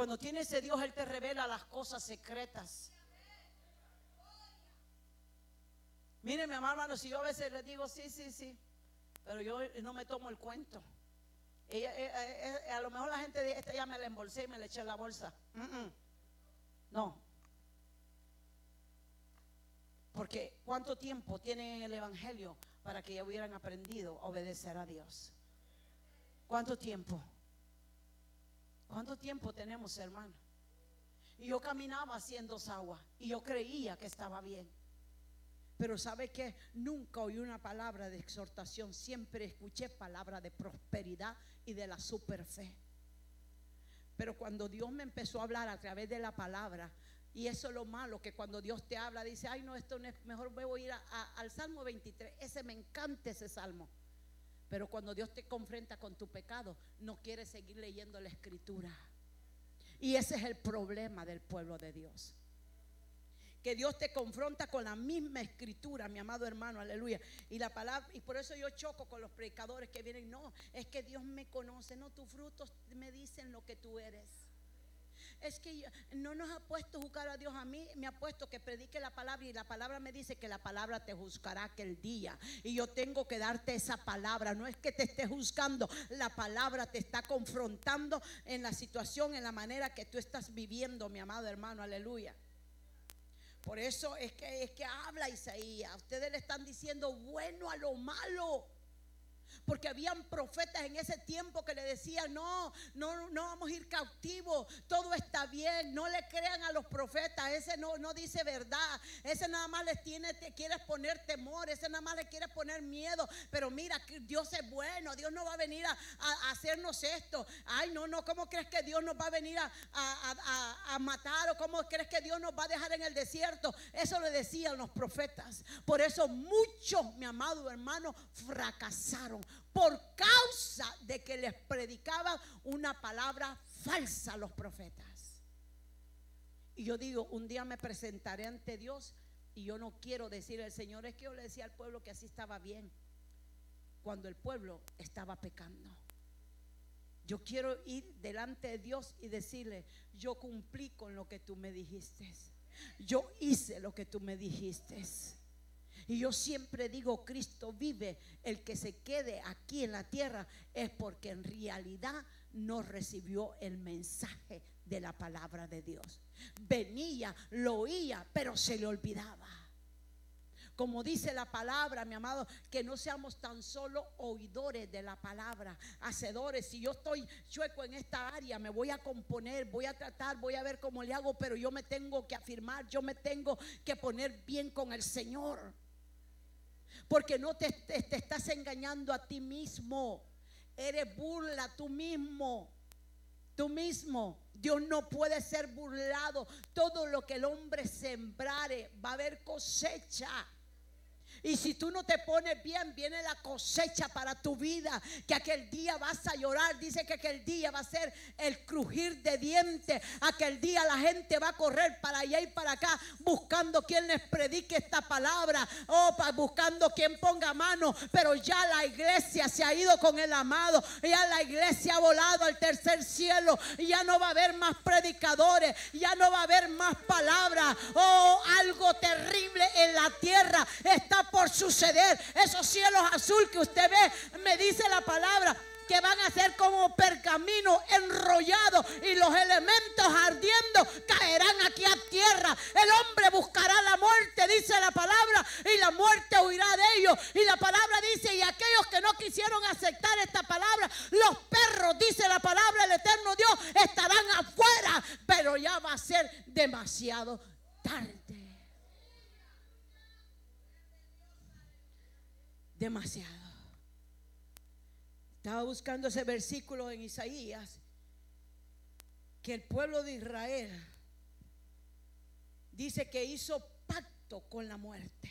cuando tienes ese Dios, Él te revela las cosas secretas. Miren, mi amado hermano, si yo a veces les digo sí, pero yo no me tomo el cuento. A lo mejor la gente dice, esta ya me la embolsé y me la eché en la bolsa. No. Porque ¿cuánto tiempo tienen el evangelio para que ya hubieran aprendido a obedecer a Dios? ¿Cuánto tiempo? ¿Cuánto tiempo tenemos, hermano? Y yo caminaba haciendo agua y yo creía que estaba bien. Pero ¿sabe qué? Nunca oí una palabra de exhortación. Siempre escuché palabra de prosperidad y de la super fe. Pero cuando Dios me empezó a hablar a través de la palabra, y eso es lo malo, que cuando Dios te habla, dice, ay no, esto no es, mejor voy a ir al Salmo 23. Ese me encanta, ese salmo. Pero cuando Dios te confronta con tu pecado, no quieres seguir leyendo la escritura. Y ese es el problema del pueblo de Dios, que Dios te confronta con la misma escritura, mi amado hermano, aleluya. Y la palabra, y por eso yo choco con los predicadores que vienen, no, es que Dios me conoce, no, tus frutos me dicen lo que tú eres. Es que no nos ha puesto a juzgar a Dios. A mí me ha puesto que predique la palabra, y la palabra me dice que la palabra te juzgará aquel día, y yo tengo que darte esa palabra. No es que te esté juzgando, la palabra te está confrontando en la situación, en la manera que tú estás viviendo, mi amado hermano, aleluya. Por eso es que habla Isaías. Ustedes le están diciendo bueno a lo malo. Porque habían profetas en ese tiempo que le decían, no vamos a ir cautivos, todo está bien. No le crean a los profetas, ese no dice verdad, ese nada más te quiere poner temor, ese nada más le quiere poner miedo. Pero mira, Dios es bueno, Dios no va a venir a hacernos esto. Ay no, ¿cómo crees que Dios nos va a venir a matar? ¿O cómo crees que Dios nos va a dejar en el desierto? Eso le decían los profetas. Por eso muchos, mi amado hermano, fracasaron, por causa de que les predicaban una palabra falsa a los profetas. Y yo digo, un día me presentaré ante Dios, y yo no quiero decirle al Señor, es que yo le decía al pueblo que así estaba bien, cuando el pueblo estaba pecando. Yo quiero ir delante de Dios y decirle, yo cumplí con lo que tú me dijiste, yo hice lo que tú me dijiste. Y yo siempre digo, Cristo vive. El que se quede aquí en la tierra es porque en realidad no recibió el mensaje de la palabra de Dios. Venía, lo oía, pero se le olvidaba. Como dice la palabra, mi amado, que no seamos tan solo oidores de la palabra, hacedores. Si yo estoy chueco en esta área, me voy a componer, voy a tratar, voy a ver cómo le hago, pero yo me tengo que afirmar, yo me tengo que poner bien con el Señor. Porque no te estás engañando a ti mismo. Eres burla tú mismo. Tú mismo. Dios no puede ser burlado. Todo lo que el hombre sembrare va a haber cosecha. Y si tú no te pones bien, viene la cosecha para tu vida. Que aquel día vas a llorar. Dice que aquel día va a ser el crujir de dientes. Aquel día la gente va a correr para allá y para acá, buscando quien les predique esta palabra, buscando quien ponga mano. Pero ya la iglesia se ha ido con el amado. Ya la iglesia ha volado al tercer cielo. Ya no va a haber más predicadores. Ya no va a haber más palabras. Algo terrible en la tierra está por suceder. Esos cielos azul que usted ve, me dice la palabra, que van a ser como pergamino enrollado, y los elementos ardiendo caerán aquí a tierra. El hombre buscará la muerte, dice la palabra, y la muerte huirá de ellos. Y la palabra dice, y aquellos que no quisieron aceptar esta palabra, los perros, dice la palabra, el eterno Dios, estarán afuera. Pero ya va a ser demasiado tarde. Demasiado. Estaba buscando ese versículo en Isaías, que el pueblo de Israel dice que hizo pacto con la muerte.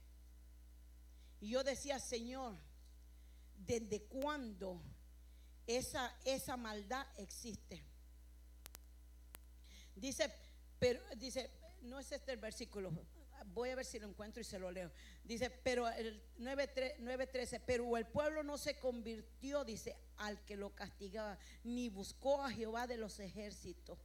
Y yo decía, Señor, ¿desde cuándo esa maldad existe? Dice, no es este el versículo. Voy a ver si lo encuentro y se lo leo. Dice, pero el 9:13, pero el pueblo no se convirtió, dice, al que lo castigaba, ni buscó a Jehová de los ejércitos.